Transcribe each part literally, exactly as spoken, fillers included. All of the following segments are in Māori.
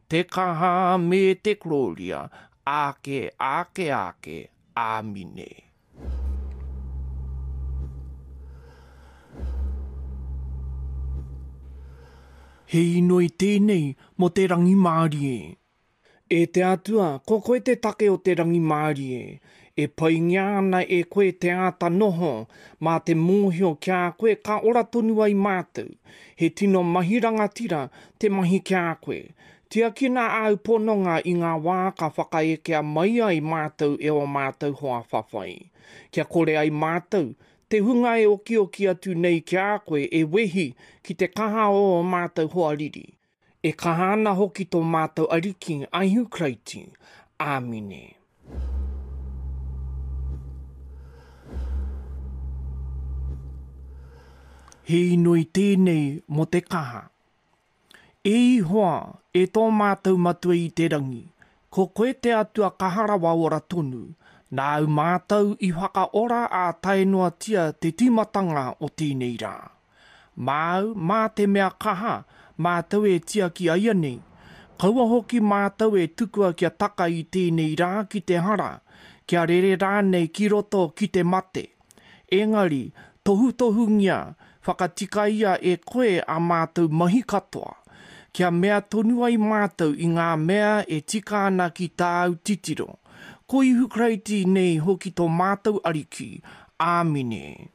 te kaha me te gloria, ake, ake, ake, amine. He inoi tēnei mo te rangi Māori e. E te atua, ko koe te take o te rangi Māori e. E pai ngāna e koe te ata noho, mā te mōhio kia koe ka ora tonu ai mātou. He tino mahiranga tira te mahi kia koe. Tia kina au pononga i ngā wā ka whakaekea mai ai mātou e o mātou hoa whawhai. Kia kore ai mātou, te hunga e oki oki atu nei kia koe e wehi ki te kaha o mātou hoa riri. E kahana hoki tō mātou ariki aihu kreiti. Āmine. He inoi tēnei mo te kaha. E ihoa e tō mātou matua i te rangi. Ko koe te atua kahara waora tonu. Nā au mātou i whaka ora a taenoa tia te timatanga o tēnei rā. Māu, mā te mea kaha, mātou e tia ki aia nei. Kaua hoki mātou e tukua kia taka i tēnei rā ki te hara, kia rere rā nei ki roto ki te mate. Engari, tohu tohu ngia, whakatika ia e koe a mātou mahi katoa. Kia mea tonu ai mātou i ngā mea e tika ana ki tāu titiro. Ko ihu kreiti nei hoki tō mātou ariki. Āmine.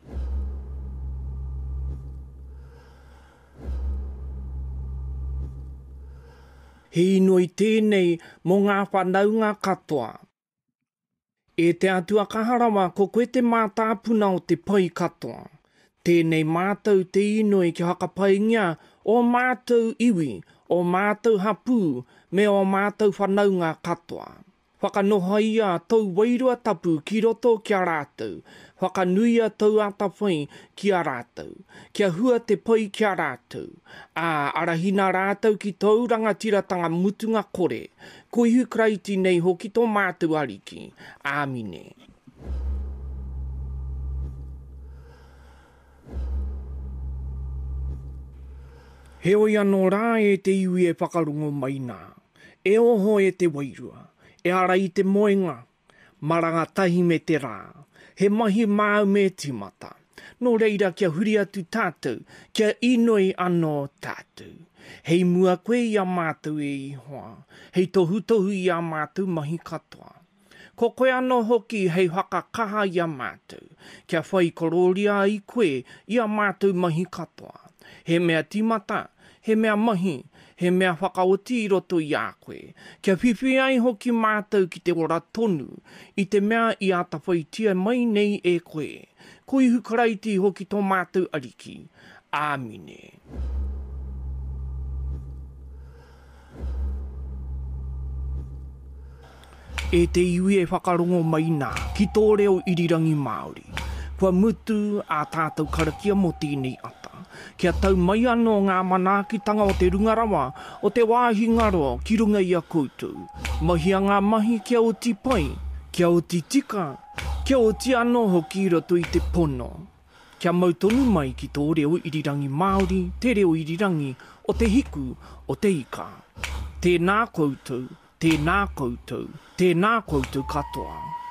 He inoi tēnei mo ngā whanaunga katoa. E te atua kaharawa ko koe te mātāpuna o te pai katoa. Tēnei mātou te inoi ki hakapaingia o mātou iwi, o mātou hapu, me o mātou whanaunga katoa. Whakanoha ia tau wairua tapu ki roto kia rātou. Whakanuia tau atawhai kia rātou. Kia hua te pai kia rātou. Ā, arahina rātou ki tau rangatiratanga mutunga kore. Ko ihu kreiti nei hoki tō mātou ariki. Āmine. He oi anō rā e te iwi e whakarongo mai nā. E oho e te wairua. E ara i te moenga, maranga tahi me te rā. He mahi māu me timata. Nō reira kia huri atu tātou, kia inoi anō tātou. Hei mua koe i a mātou e ihoa. Hei tohu tohu i a mātou mahi katoa. Ko koe anō hoki hei haka kaha i a mātou. Kia whai kororia i koe i a mātou mahi katoa. He mea timata, he mea mahi, he mea whakaoti i roto i a koe. Kia whiwhi ai hoki mātou ki te ora tonu, i te mea i ata whaitia mai nei e koe. Ko ihu kreiti hoki tō mātou ariki. Āmine. E te iwi e whakarongo mai nā, ki tō reo irirangi Māori. Kua mutu a tātou karakia mo tēnei ata. Kia tau mai anō ngā manaakitanga o te rungarawa, o te wāhi ngaro ki runga i a koutou. Mahi a ngā mahi kia o ti pai, kia o ti tika, kia o ti anō hoki roto i te pono. Kia mautonu mai ki tō reo irirangi Māori, te reo irirangi o te hiku o te ika. Tēnā koutou, tēnā koutou, tēnā koutou katoa.